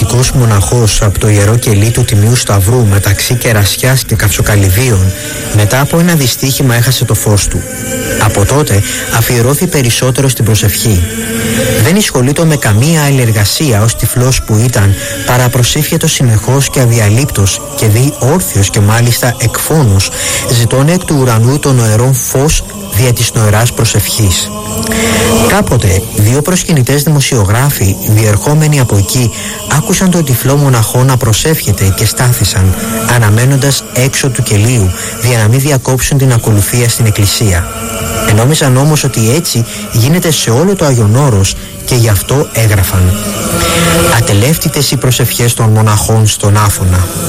μυστικός μοναχός από το Ιερό Κελί του Τιμίου Σταυρού μεταξύ Κερασιάς και Καυσοκαλυβίων, μετά από ένα δυστύχημα έχασε το φως του. Από τότε αφιερώθη περισσότερο στην προσευχή. Δεν ασχολείται με καμία άλλη εργασία ως τυφλός που ήταν, παρά προσεύχεται συνεχώς και αδιαλείπτος και δει όρθιος και μάλιστα εκφώνος, ζητώνε εκ του ουρανού των νοερών φως δια της νοεράς προσευχής. Κάποτε, δύο προσκυνητές δημοσιογράφοι, διερχόμενοι από εκεί, άκουσαν τον τυφλό μοναχό να προσεύχεται και στάθησαν, αναμένοντας έξω του κελίου, για να μην διακόψουν την ακολουθία στην εκκλησία. Ενόμιζαν όμως ότι έτσι γίνεται σε όλο το Άγιον Όρος και γι' αυτό έγραφαν: «Ατελεύτητες οι προσευχές των μοναχών στον Άφωνα».